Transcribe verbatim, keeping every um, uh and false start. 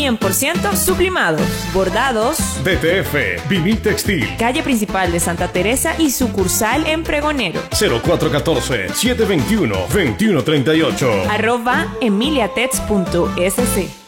cien por ciento sublimados, bordados. D T F, Vinil Textil. Calle principal de Santa Teresa y sucursal en Pregonero. cero cuatro uno cuatro, siete dos uno, dos uno tres ocho. Arroba emiliatets punto s c.